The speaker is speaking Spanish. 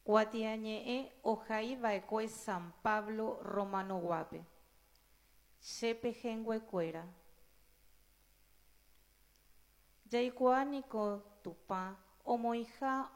Guatiañe'ẽ ohaiva'ekue San Pablo Romanoguápe. Chepehẽnguekuéra. Jaikuáaniko Tupã omoĩha